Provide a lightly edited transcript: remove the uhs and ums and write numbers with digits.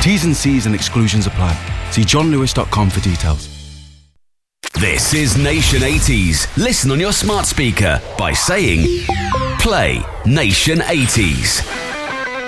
T's and C's and exclusions apply. See johnlewis.com for details. This is Nation 80s. Listen on your smart speaker by saying, play Nation 80s.